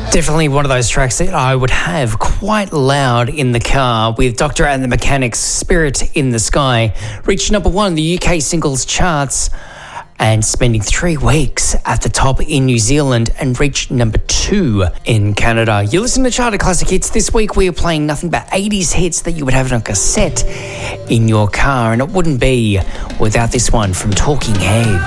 Definitely one of those tracks that I would have quite loud in the car, with Dr. and the Mechanics' Spirit in the Sky reached number 1 in the UK singles charts and spending 3 weeks at the top in New Zealand and reached number 2 in Canada. You're listening to Charter Classic Hits. This week we are playing nothing but 80s hits that you would have on cassette in your car, and it wouldn't be without this one from Talking Heads.